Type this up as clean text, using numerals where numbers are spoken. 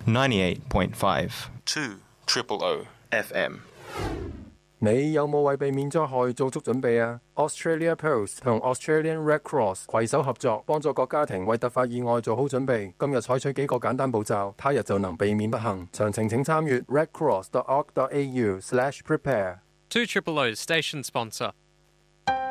98.5 2 O FM。 你有冇為避免災害做足準備啊？ Australia Post 同 Australian Red Cross 攜手合作，幫助各家庭為突發意外做好準備。今日採取幾個簡單步驟，他日就能避免不幸。詳情請參閱 redcross.org.au/prepare。 2 O's station sponsor